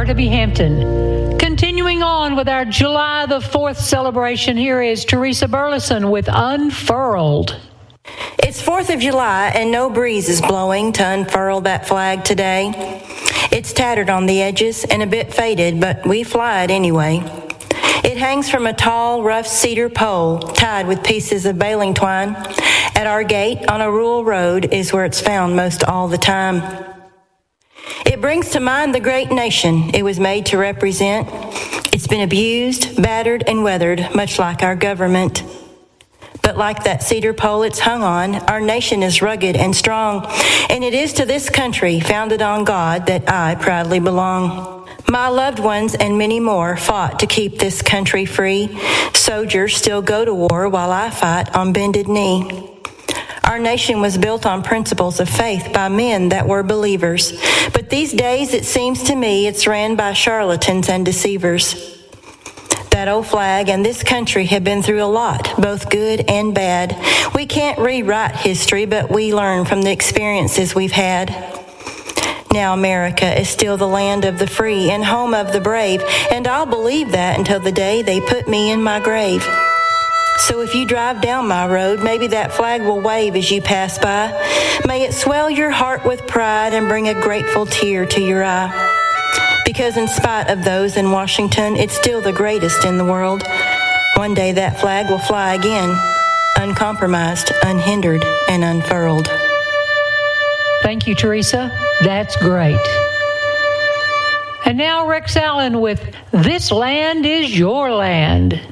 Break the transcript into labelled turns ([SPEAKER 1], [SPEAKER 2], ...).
[SPEAKER 1] Bartleby Hampton. Continuing on with our July the 4th celebration, here is Teresa Burleson with Unfurled.
[SPEAKER 2] It's 4th of July and no breeze is blowing to unfurl that flag today. It's tattered on the edges and a bit faded, but we fly it anyway. It hangs from a tall, rough cedar pole tied with pieces of baling twine. At our gate on a rural road is where it's found most all the time. It brings to mind the great nation it was made to represent. It's been abused, battered, and weathered, much like our government. But like that cedar pole it's hung on, our nation is rugged and strong, and it is to this country, founded on God, that I proudly belong. My loved ones and many more fought to keep this country free. Soldiers still go to war while I fight on bended knee. Our nation was built on principles of faith by men that were believers. But these days, it seems to me, it's ran by charlatans and deceivers. That old flag and this country have been through a lot, both good and bad. We can't rewrite history, but we learn from the experiences we've had. Now America is still the land of the free and home of the brave, and I'll believe that until the day they put me in my grave. So if you drive down my road, maybe that flag will wave as you pass by. May it swell your heart with pride and bring a grateful tear to your eye. Because in spite of those in Washington, it's still the greatest in the world. One day that flag will fly again, uncompromised, unhindered, and unfurled.
[SPEAKER 1] Thank you, Teresa. That's great. And now Rex Allen with This Land Is Your Land.